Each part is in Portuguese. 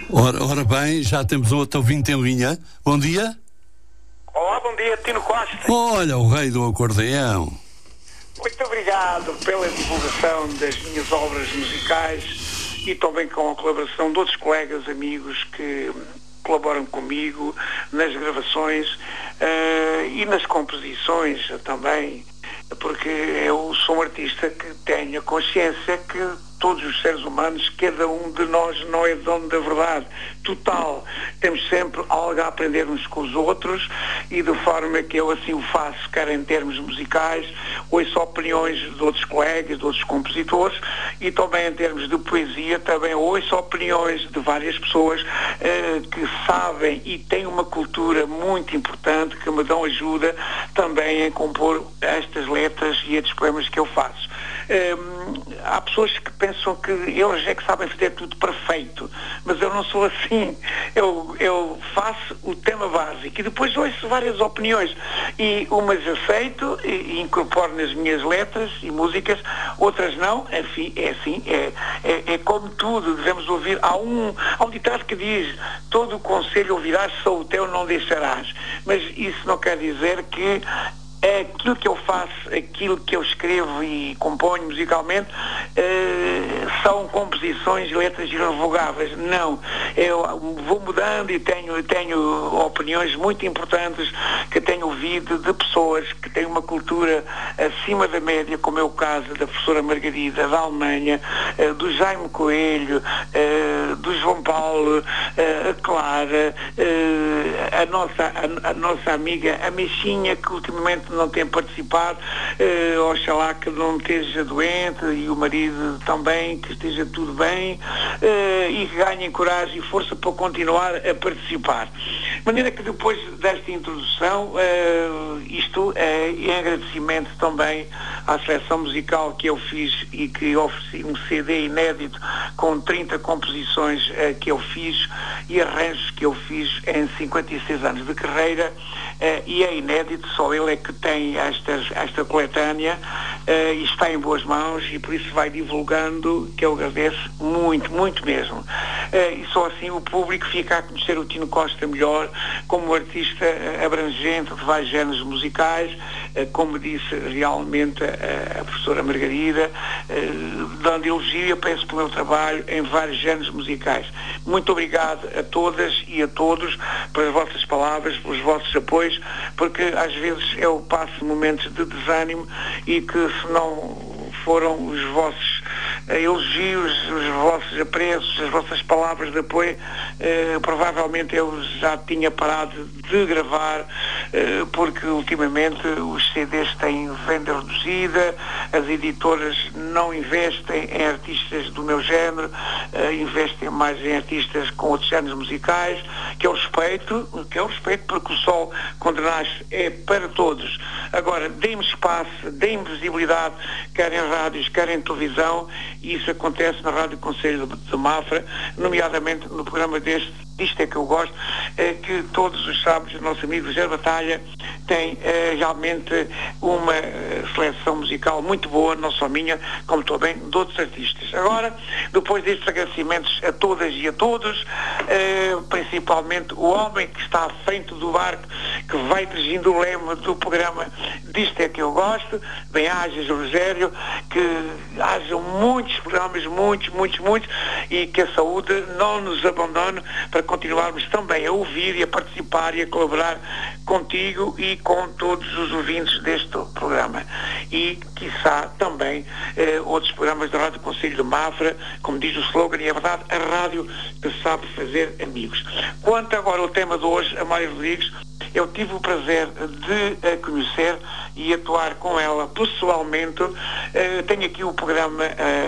Ora bem, já temos outro ouvinte em linha. Bom dia. Olá, bom dia, Tino Costa. Olha, o rei do acordeão. Muito obrigado pela divulgação das minhas obras musicais e também com a colaboração de outros colegas, amigos que colaboram comigo nas gravações e nas composições também, porque eu sou um artista que tenho a consciência que todos os seres humanos, cada um de nós não é dono da verdade total. Temos sempre algo a aprender uns com os outros e de forma que eu assim o faço, quer em termos musicais, ouço opiniões de outros colegas, de outros compositores e também em termos de poesia, também ouço opiniões de várias pessoas que sabem e têm uma cultura muito importante que me dão ajuda também em compor estas letras e estes poemas que eu faço. Há pessoas que pensam que eles é que sabem fazer tudo perfeito, mas eu não sou assim. Eu faço o tema básico e depois ouço várias opiniões e umas aceito e incorporo nas minhas letras e músicas, outras não. Enfim, é assim, é como tudo, devemos ouvir. Há um ditado que diz: todo o conselho ouvirás, só o teu não deixarás. Mas isso não quer dizer que aquilo que eu faço, aquilo que eu escrevo e componho musicalmente são composições, letras irrevogáveis. Não. Eu vou mudando e tenho opiniões muito importantes que tenho ouvido de pessoas que têm uma cultura acima da média, como é o caso da professora Margarida, da Alemanha, do Jaime Coelho, do João Paulo, a Clara, a nossa amiga, a Mexinha, que ultimamente não tem participado, oxalá que não esteja doente, e o marido também, que esteja tudo bem, e que ganhem coragem e força para continuar a participar. De maneira que depois desta introdução, isto é em agradecimento também à seleção musical que eu fiz e que ofereci um CD inédito com 30 composições que eu fiz e arranjos que eu fiz em 56 anos de carreira, e é inédito, só ele é que tem esta coletânea, e está em boas mãos e por isso vai divulgando, que eu agradeço muito, muito mesmo. E só assim o público fica a conhecer o Tino Costa melhor como artista abrangente de vários géneros musicais, como disse realmente a professora Margarida, dando elogio e apreço pelo meu trabalho em vários géneros musicais. Muito obrigado a todas e a todos pelas vossas palavras, pelos vossos apoios, porque às vezes eu passo momentos de desânimo e que se não foram os vossos elogios, os vossos apreços, as vossas palavras de apoio, provavelmente eu já tinha parado de gravar, porque ultimamente os CDs têm venda reduzida, as editoras não investem em artistas do meu género, investem mais em artistas com outros géneros musicais, que eu respeito, porque o sol quando nasce é para todos. Agora, deem-me espaço, deem-me visibilidade, quer em rádios, quer em televisão, e isso acontece na Rádio Conselho de Mafra, nomeadamente no programa Isto é que eu gosto, que todos os sábados o nosso amigo José Batalha tem realmente uma seleção musical muito boa, não só minha, como também de outros artistas. Agora, depois destes agradecimentos a todas e a todos, principalmente o homem que está à frente do barco, que vai dirigindo o leme do programa Disto é que eu gosto, bem-ajas, Rogério, que hajam muitos programas, muitos, e que a saúde não nos abandone para continuarmos também a ouvir e a participar e a colaborar contigo e com todos os ouvintes deste programa. E, quiçá, também outros programas da Rádio Conselho de Mafra, como diz o slogan, e é verdade, a rádio que sabe fazer amigos. Quanto agora ao tema de hoje, a Mária Rodrigues, eu tive o prazer de a conhecer e atuar com ela pessoalmente. Tenho aqui o programa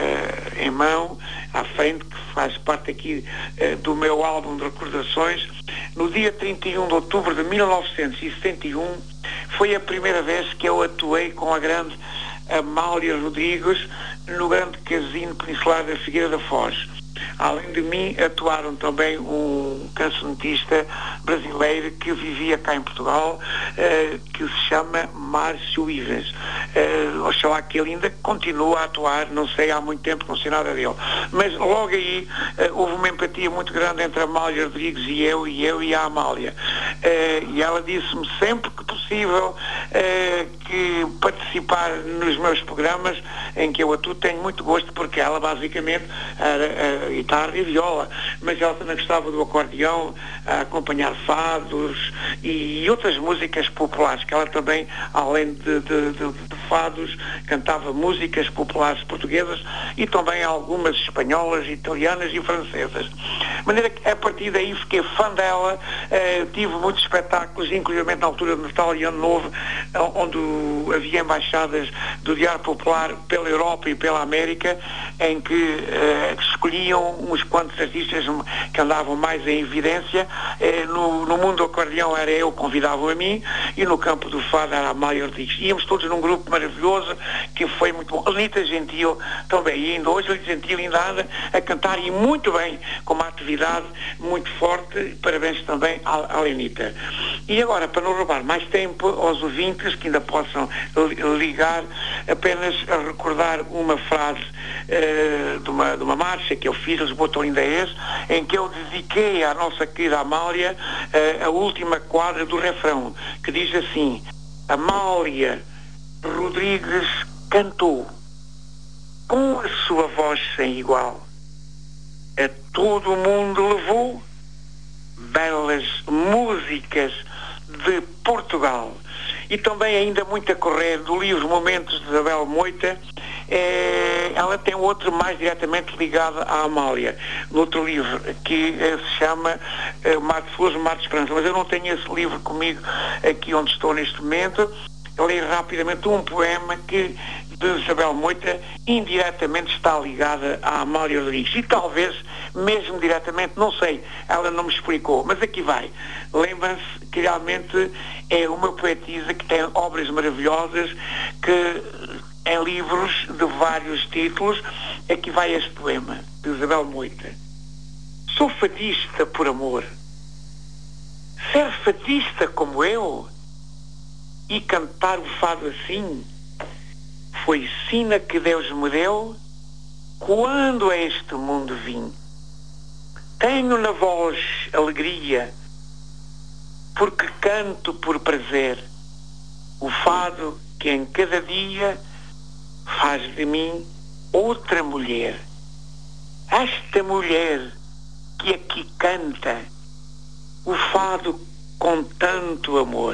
em mão, à frente, que faz parte aqui do meu álbum de recordações. No dia 31 de outubro de 1971, foi a primeira vez que eu atuei com a grande Amália Rodrigues no grande casino peninsular da Figueira da Foz. Além de mim, atuaram também um cancionista brasileiro que vivia cá em Portugal, que se chama Márcio Ives. Oxalá que ele ainda continua a atuar, não sei, há muito tempo, não sei nada dele. Mas logo aí houve uma empatia muito grande entre a Amália Rodrigues e eu e a Amália. E ela disse-me sempre que possível que participar nos meus programas em que eu atuo tenho muito gosto, porque ela basicamente era guitarra e viola, mas ela também gostava do acordeão, a acompanhar fados e outras músicas populares, que ela também, além de fados, cantava músicas populares portuguesas e também algumas espanholas, italianas e francesas. De maneira que a partir daí fiquei fã dela, tive muitos espetáculos, inclusive na altura de Natal e Ano Novo, onde havia embaixadas do Diário Popular pela Europa e pela América, em que escolhiam uns quantos artistas que andavam mais em evidência. No mundo do acordeão era eu, convidavam a mim, e no campo do fado era a Amália Rodrigues. Íamos todos num grupo maravilhoso, que foi muito bom. Lenita Gentil também, e ainda hoje Lenita Gentil ainda anda a cantar, e muito bem, com uma atividade muito forte. Parabéns também à Lenita. E agora, para não roubar mais tempo aos ouvintes que ainda possam ligar, apenas a recordar uma frase de uma marcha que eu fiz, Lisboa Tão Linda És, em que eu dediquei à nossa querida Amália a última quadra do refrão, que diz assim: Amália Rodrigues cantou com a sua voz sem igual, a todo o mundo levou belas músicas de Portugal. E também, ainda muito a correr, do livro Momentos de Isabel Moita, ela tem outro mais diretamente ligado à Amália, no outro livro, que se chama Mar de Flores, Mar de Esperança. Mas eu não tenho esse livro comigo aqui onde estou neste momento. Eu leio rapidamente um poema que, de Isabel Moita, indiretamente está ligada à Amália Rodrigues. E talvez, mesmo diretamente, não sei, ela não me explicou, mas aqui vai. Lembram-se que realmente é uma poetisa que tem obras maravilhosas, que em livros de vários títulos. Aqui vai este poema, de Isabel Moita. Sou fadista por amor. Ser fadista como eu e cantar o fado assim foi sina que Deus me deu quando a este mundo vim. Tenho na voz alegria porque canto por prazer o fado que em cada dia faz de mim outra mulher. Esta mulher que aqui canta o fado com tanto amor,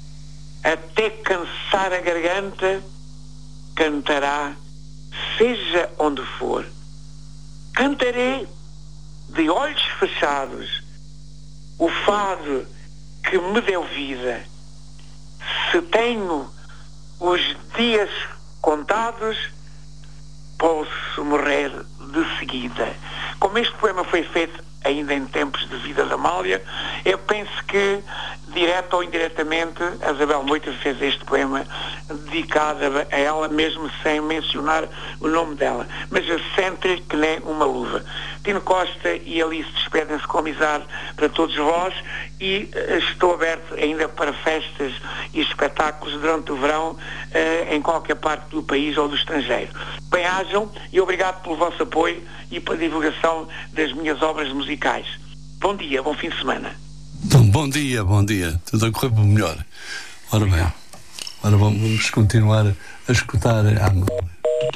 até cansar a garganta, cantará, seja onde for. Cantarei de olhos fechados o fado que me deu vida. Se tenho os dias contados, posso morrer de seguida. Como este poema foi feito ainda em tempos de vida da Amália, eu penso que, direto ou indiretamente, a Isabel Moita fez este poema dedicado a ela, mesmo sem mencionar o nome dela. Mas eu sento-lhe que nem uma luva. Tino Costa e Alice despedem-se com amizade para todos vós, e estou aberto ainda para festas e espetáculos durante o verão, em qualquer parte do país ou do estrangeiro. Bem-ajam e obrigado pelo vosso apoio e pela divulgação das minhas obras musicais. Bom dia, bom fim de semana. Então, bom dia. Tudo a correr para o melhor. Ora bem, agora vamos continuar a escutar a Amália.